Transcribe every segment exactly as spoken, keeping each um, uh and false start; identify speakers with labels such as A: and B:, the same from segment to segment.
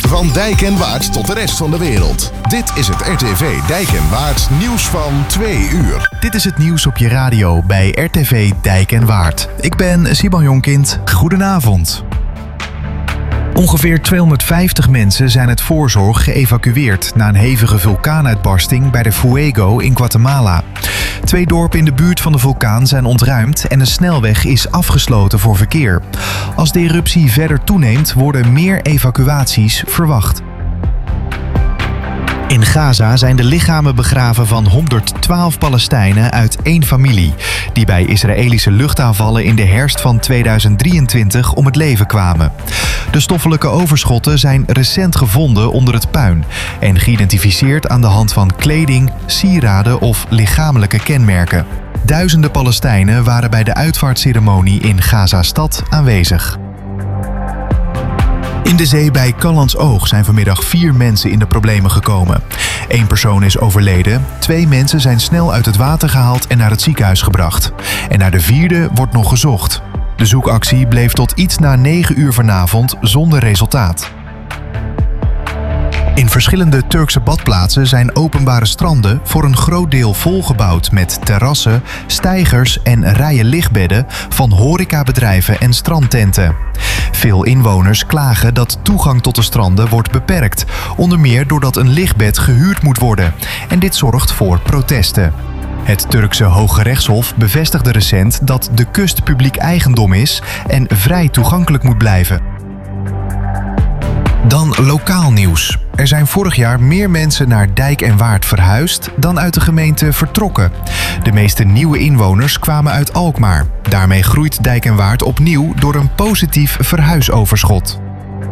A: Van Dijk en Waard tot de rest van de wereld. Dit is het R T V Dijk en Waard nieuws van twee uur.
B: Dit is het nieuws op je radio bij R T V Dijk en Waard. Ik ben Siban Jonkind. Goedenavond. Ongeveer tweehonderdvijftig mensen zijn uit voorzorg geëvacueerd na een hevige vulkaanuitbarsting bij de Fuego in Guatemala. Twee dorpen in de buurt van de vulkaan zijn ontruimd en een snelweg is afgesloten voor verkeer. Als de eruptie verder toeneemt, worden meer evacuaties verwacht. In Gaza zijn de lichamen begraven van honderdtwaalf Palestijnen uit één familie, die bij Israëlische luchtaanvallen in de herfst van tweeduizend drieëntwintig om het leven kwamen. De stoffelijke overschotten zijn recent gevonden onder het puin en geïdentificeerd aan de hand van kleding, sieraden of lichamelijke kenmerken. Duizenden Palestijnen waren bij de uitvaartceremonie in Gaza-stad aanwezig. In de zee bij Callantsoog zijn vanmiddag vier mensen in de problemen gekomen. Eén persoon is overleden, twee mensen zijn snel uit het water gehaald en naar het ziekenhuis gebracht. En naar de vierde wordt nog gezocht. De zoekactie bleef tot iets na negen uur vanavond zonder resultaat. In verschillende Turkse badplaatsen zijn openbare stranden voor een groot deel volgebouwd met terrassen, steigers en rijen lichtbedden van horecabedrijven en strandtenten. Veel inwoners klagen dat toegang tot de stranden wordt beperkt, onder meer doordat een lichtbed gehuurd moet worden. En dit zorgt voor protesten. Het Turkse Hoge Rechtshof bevestigde recent dat de kust publiek eigendom is en vrij toegankelijk moet blijven. Dan lokaal nieuws. Er zijn vorig jaar meer mensen naar Dijk en Waard verhuisd dan uit de gemeente vertrokken. De meeste nieuwe inwoners kwamen uit Alkmaar. Daarmee groeit Dijk en Waard opnieuw door een positief verhuisoverschot.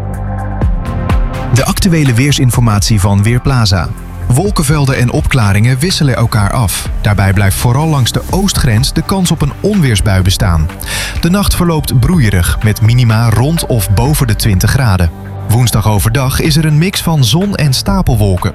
B: De actuele weersinformatie van Weerplaza. Wolkenvelden en opklaringen wisselen elkaar af. Daarbij blijft vooral langs de oostgrens de kans op een onweersbui bestaan. De nacht verloopt broeierig met minima rond of boven de twintig graden. Woensdag overdag is er een mix van zon en stapelwolken.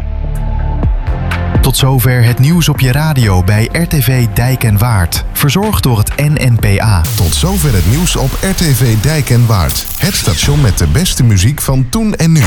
B: Tot zover het nieuws op je radio bij R T V Dijk en Waard. Verzorgd door het N N P A.
A: Tot zover het nieuws op R T V Dijk en Waard. Het station met de beste muziek van toen en nu.